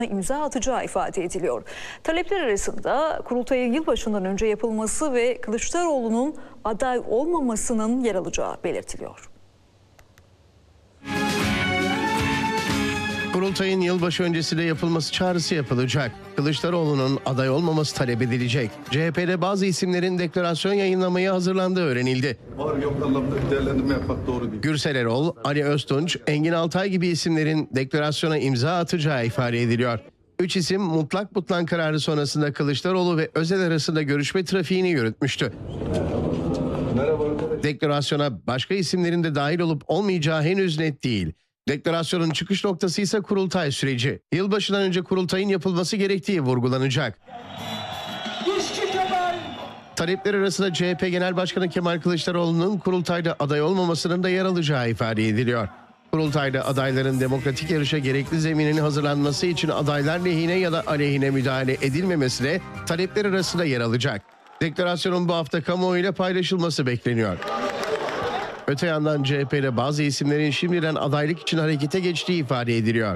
imza atacağı ifade ediliyor. Talepler arasında kurultayın yılbaşından önce yapılması ve Kılıçdaroğlu'nun aday olmamasının yer alacağı belirtiliyor. Kurultayın yılbaşı öncesinde yapılması çağrısı yapılacak. Kılıçdaroğlu'nun aday olmaması talep edilecek. CHP'de bazı isimlerin deklarasyon yayınlamaya hazırlandığı öğrenildi. Var yok anlamda değerlendirme yapmak doğru değil. Gürsel Erol, Ali Öztunç, Engin Altay gibi isimlerin deklarasyona imza atacağı ifade ediliyor. 3 isim mutlak kararı sonrasında Kılıçdaroğlu ve Özel arasında görüşme trafiğini yürütmüştü. Merhaba arkadaşlar. Deklarasyona başka isimlerin de dahil olup olmayacağı henüz net değil. Deklarasyonun çıkış noktası ise kurultay süreci. Yılbaşından önce kurultayın yapılması gerektiği vurgulanacak. Talepler arasında CHP Genel Başkanı Kemal Kılıçdaroğlu'nun kurultayda aday olmamasının da yer alacağı ifade ediliyor. Kurultayda adayların demokratik yarışa gerekli zeminin hazırlanması için adaylar lehine ya da aleyhine müdahale edilmemesi de talepler arasında yer alacak. Deklarasyonun bu hafta kamuoyuyla paylaşılması bekleniyor. Öte yandan CHP'de bazı isimlerin şimdiden adaylık için harekete geçtiği ifade ediliyor.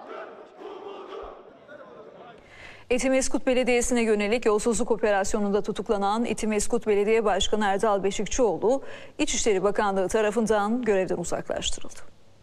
Etimeskut Belediyesi'ne yönelik yolsuzluk operasyonunda tutuklanan Etimeskut Belediye Başkanı Erdal Beşikçioğlu, İçişleri Bakanlığı tarafından görevden uzaklaştırıldı.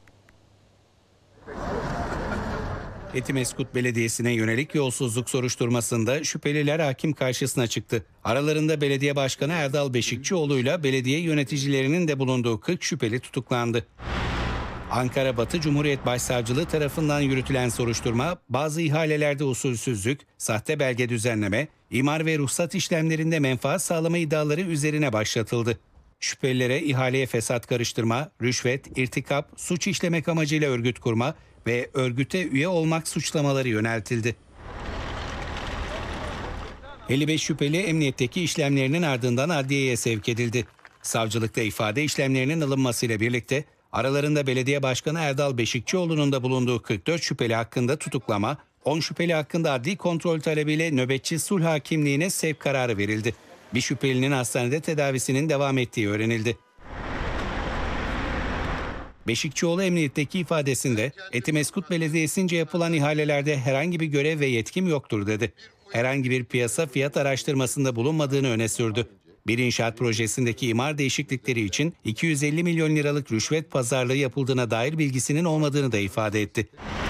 Etimeskut Belediyesi'ne yönelik yolsuzluk soruşturmasında şüpheliler hakim karşısına çıktı. Aralarında belediye başkanı Erdal Beşikçioğlu'yla belediye yöneticilerinin de bulunduğu 40 şüpheli tutuklandı. Ankara Batı Cumhuriyet Başsavcılığı tarafından yürütülen soruşturma, bazı ihalelerde usulsüzlük, sahte belge düzenleme, imar ve ruhsat işlemlerinde menfaat sağlama iddiaları üzerine başlatıldı. Şüphelilere ihaleye fesat karıştırma, rüşvet, irtikap, suç işlemek amacıyla örgüt kurma ve örgüte üye olmak suçlamaları yöneltildi. 55 şüpheli emniyetteki işlemlerinin ardından adliyeye sevk edildi. Savcılıkta ifade işlemlerinin alınmasıyla birlikte aralarında belediye başkanı Erdal Beşikçioğlu'nun da bulunduğu 44 şüpheli hakkında tutuklama, 10 şüpheli hakkında adli kontrol talebiyle nöbetçi sulh hakimliğine sevk kararı verildi. Bir şüphelinin hastanede tedavisinin devam ettiği öğrenildi. Beşikçioğlu emniyetteki ifadesinde Etimeskut Belediyesi'nce yapılan ihalelerde herhangi bir görev ve yetkim yoktur dedi. Herhangi bir piyasa fiyat araştırmasında bulunmadığını öne sürdü. Bir inşaat projesindeki imar değişiklikleri için 250 milyon liralık rüşvet pazarlığı yapıldığına dair bilgisinin olmadığını da ifade etti.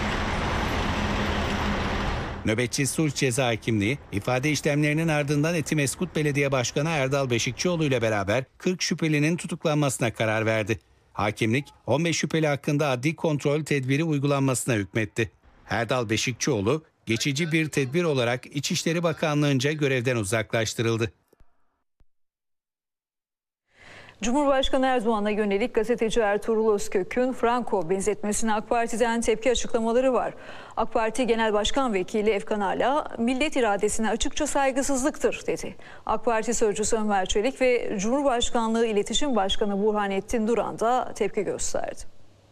Nöbetçi sulh ceza hakimliği, ifade işlemlerinin ardından Etimeskut Belediye Başkanı Erdal Beşikçioğlu ile beraber 40 şüphelinin tutuklanmasına karar verdi. Hakimlik 15 şüpheli hakkında adli kontrol tedbiri uygulanmasına hükmetti. Erdal Beşikçioğlu geçici bir tedbir olarak İçişleri Bakanlığı'nca görevden uzaklaştırıldı. Cumhurbaşkanı Erdoğan'a yönelik gazeteci Ertuğrul Özkök'ün Franco benzetmesine AK Parti'den tepki açıklamaları var. AK Parti Genel Başkan Vekili Efkan Ala, millet iradesine açıkça saygısızlıktır dedi. AK Parti Sözcüsü Ömer Çelik ve Cumhurbaşkanlığı İletişim Başkanı Burhanettin Duran da tepki gösterdi.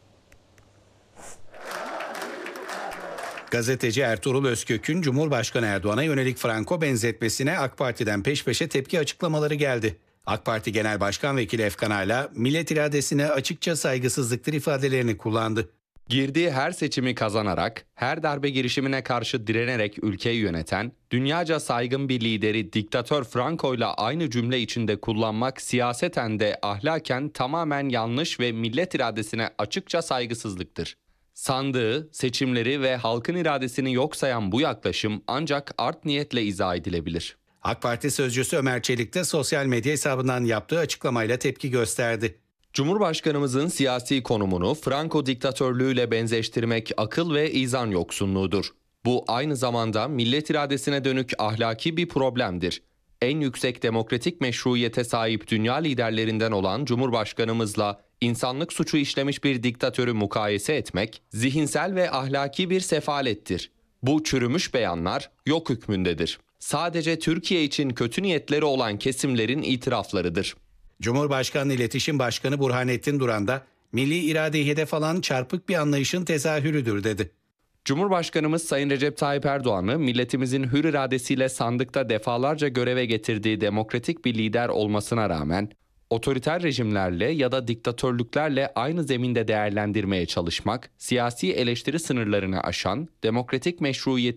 Gazeteci Ertuğrul Özkök'ün Cumhurbaşkanı Erdoğan'a yönelik Franco benzetmesine AK Parti'den peş peşe tepki açıklamaları geldi. AK Parti Genel Başkan Vekili Efkan Ala, millet iradesine açıkça saygısızlıktır ifadelerini kullandı. Girdiği her seçimi kazanarak, her darbe girişimine karşı direnerek ülkeyi yöneten, dünyaca saygın bir lideri diktatör Franco'yla aynı cümle içinde kullanmak siyaseten de ahlaken tamamen yanlış ve millet iradesine açıkça saygısızlıktır. Sandığı, seçimleri ve halkın iradesini yok sayan bu yaklaşım ancak art niyetle izah edilebilir. AK Parti Sözcüsü Ömer Çelik de sosyal medya hesabından yaptığı açıklamayla tepki gösterdi. Cumhurbaşkanımızın siyasi konumunu Franco diktatörlüğüyle benzeştirmek akıl ve izan yoksunluğudur. Bu aynı zamanda millet iradesine dönük ahlaki bir problemdir. En yüksek demokratik meşruiyete sahip dünya liderlerinden olan Cumhurbaşkanımızla insanlık suçu işlemiş bir diktatörü mukayese etmek zihinsel ve ahlaki bir sefalettir. Bu çürümüş beyanlar yok hükmündedir. Sadece Türkiye için kötü niyetleri olan kesimlerin itiraflarıdır. Cumhurbaşkanlığı İletişim Başkanı Burhanettin Duran da milli iradeyi hedef alan çarpık bir anlayışın tezahürüdür dedi. Cumhurbaşkanımız Sayın Recep Tayyip Erdoğan'ı milletimizin hür iradesiyle sandıkta defalarca göreve getirdiği demokratik bir lider olmasına rağmen otoriter rejimlerle ya da diktatörlüklerle aynı zeminde değerlendirmeye çalışmak, siyasi eleştiri sınırlarını aşan, demokratik meşruiyeti